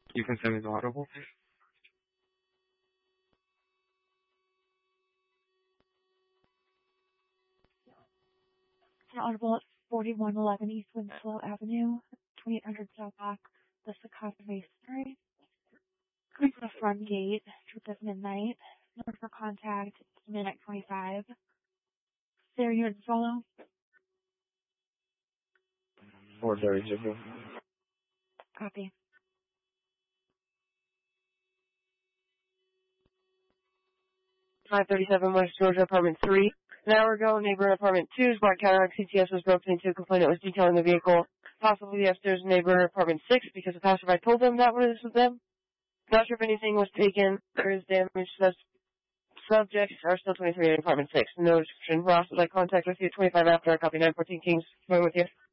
You can send me the audible. Audible at 4111 East Winslow Avenue, 2800 South Dock, the Secaucus Masonry. Coming from the front gate, truth at midnight. Number for contact, midnight 25. There, you and follow. Ordinary Jiggle. Copy. .537 West Georgia, apartment 3. An hour ago, neighbor in apartment 2's black Cadillac CTS was broken into. Complainant was detailing the vehicle, possibly the upstairs neighbor in apartment 6, because the passerby told them that was them. Not sure if anything was taken. There is damage. Subjects are still 23 in apartment 6. No description. Ross would like contact with you at 25 after. Copy 914 Kings. Going with you.